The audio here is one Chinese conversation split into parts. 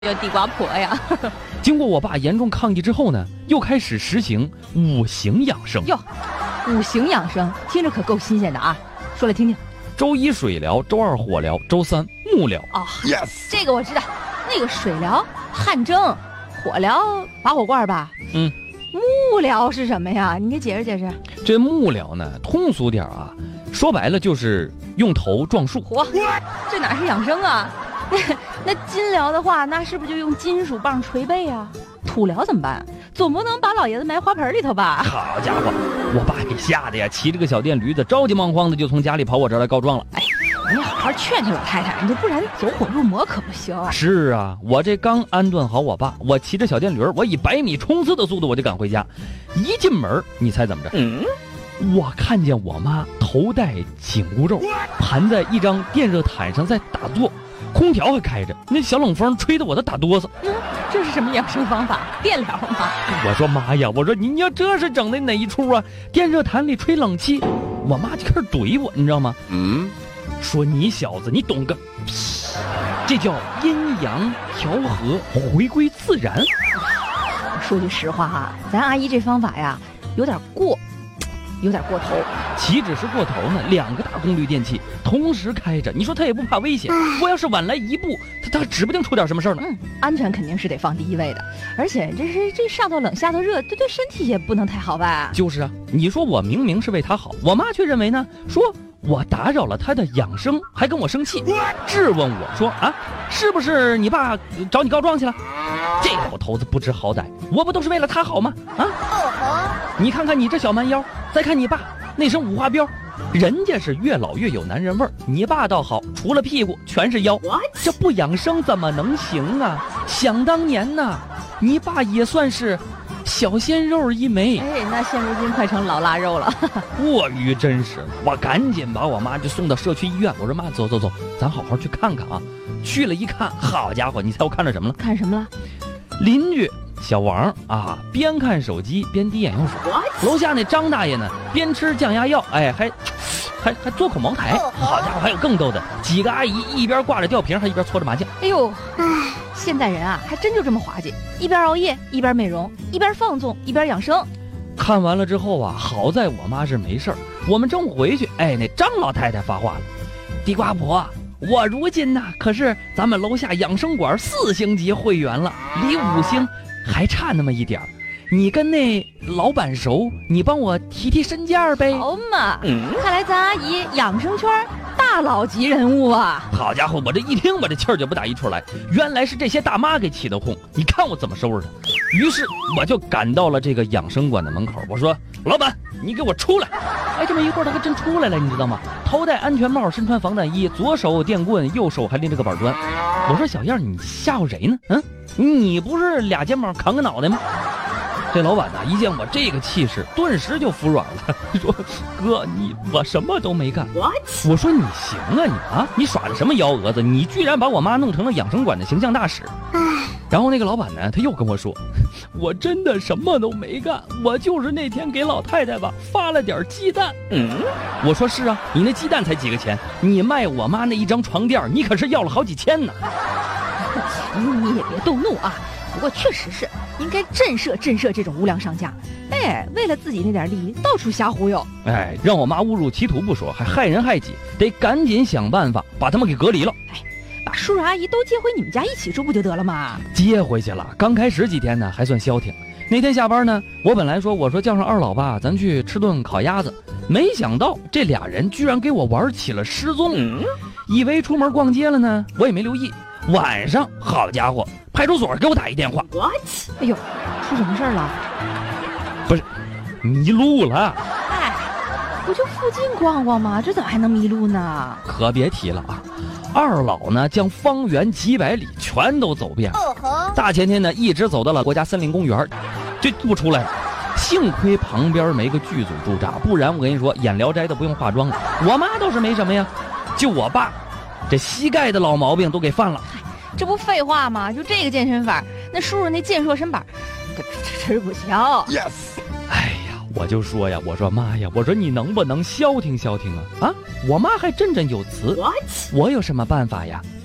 叫地瓜婆呀。 经过我爸严重抗议之后呢，又开始实行五行养生。 哟，五行养生听着可够新鲜的啊！说来听听。 周一水疗，周二火疗，周三木疗。 哦 ，yes， 这个我知道。那个水疗汗蒸，火疗拔火罐吧。木疗是什么呀？你给解释解释。 这木疗呢，通俗点啊，说白了就是用头撞树。 嚯，这哪是养生啊？那金疗的话，那是不是就用金属棒捶背啊？土疗怎么办？总不能把老爷子埋花盆里头吧？ 好家伙，我爸给吓得呀，骑着个小电驴子，着急忙慌的就从家里跑我这儿来告状了。 哎，你好好劝劝老太太，你不然走火入魔可不行。 是啊，我这刚安顿好我爸，我骑着小电驴，我以100米冲刺的速度我就赶回家。一进门，你猜怎么着？我看见我妈头戴紧箍咒，盘在一张电热毯上在打坐，空调还开着，那小冷风吹得我都打哆嗦。 这是什么养生方法？电疗吗？ 我说妈呀，我说您要这是整的哪一出啊？电热毯里吹冷气，我妈就开始怼我，你知道吗？说你小子你懂个屁，这叫阴阳调和，回归自然。 说句实话啊，咱阿姨这方法呀有点过头。 岂止是过头呢？2个大功率电器同时开着，你说他也不怕危险？我要是晚来一步，他指不定出点什么事儿呢。 安全肯定是得放第一位的，而且这上头冷下头热，对身体也不能太好吧？ 就是啊，你说我明明是为他好，我妈却认为呢，说我打扰了他的养生，还跟我生气，质问我说啊，是不是你爸找你告状去了？这老头子不知好歹，我不都是为了他好吗？啊！你看看你这小蛮腰，再看你爸那身五花膘，人家是越老越有男人味儿，你爸倒好，除了屁股全是腰。这不养生怎么能行啊？想当年呐，你爸也算是小鲜肉一枚， 那现如今快成老腊肉了。 过于真实了，我赶紧把我妈就送到社区医院。我说妈，走，咱好好去看看啊。去了一看，好家伙，你猜我看到什么了？ 看什么了？ 邻居小王啊，边看手机边滴眼药水。楼下那张大爷呢，边吃降压药，还做口茅台。好家伙，还有更逗的，几个阿姨一边挂着吊瓶，还一边搓着麻将。 哎呦，现代人啊，还真就这么滑稽，一边熬夜一边美容，一边放纵一边养生。 看完了之后啊，好在我妈是没事儿。我们正回去，那张老太太发话了：“地瓜婆，我如今呢可是咱们楼下养生馆4星级会员了，离5星还差那么一点儿。你跟那老板熟，你帮我提身价呗。” 好嘛，看来咱阿姨养生圈大佬级人物啊！ 好家伙，我这一听我这气儿就不打一处来，原来是这些大妈给起的哄，你看我怎么收拾他。于是我就赶到了这个养生馆的门口，我说：“老板，你给我出来！”这么一会儿他还真出来了，你知道吗？头戴安全帽，身穿防弹衣，左手电棍，右手还拎着个板砖。我说：“小燕，你吓唬谁呢？你不是2肩膀扛个脑袋吗？”这老板呢，一见我这个气势，顿时就服软了，说：“哥，我什么都没干。”我说：“你行啊，你耍的什么幺蛾子？你居然把我妈弄成了养生馆的形象大使。”然后那个老板呢，他又跟我说：“我真的什么都没干，我就是那天给老太太吧发了点鸡蛋。”我说：“是啊，你那鸡蛋才几个钱？你卖我妈那一张床垫，你可是要了好几千呢。” 你也别动怒啊。不过确实是应该震慑这种无良商家，为了自己那点利益到处瞎忽悠， 让我妈误入歧途不说，还害人害己，得赶紧想办法把他们给隔离了。 把叔叔阿姨都接回你们家一起住不就得了吗？ 接回去了，刚开始几天呢还算消停。那天下班呢，我本来我说叫上二老吧，咱去吃顿烤鸭子，没想到这俩人居然给我玩起了失踪。以为出门逛街了呢，我也没留意。晚上好家伙，派出所给我打一电话。 哎呦，出什么事儿了？ 不是，迷路了。 不就附近逛逛吗？这怎么还能迷路呢？ 可别提了啊！二老呢，将方圆几百里全都走遍了。大前天呢，一直走到了国家森林公园，就不出来了。幸亏旁边没个剧组驻扎，不然我跟你说，演《聊斋》都不用化妆了。我妈倒是没什么呀，就我爸，这膝盖的老毛病都给犯了。 这不废话吗？就这个健身法，那叔叔那健硕身板，吃不消。 我就说呀，我说妈呀，我说你能不能消停消停啊？我妈还振振有词。我有什么办法呀？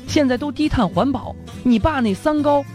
现在都低碳环保，你爸那三高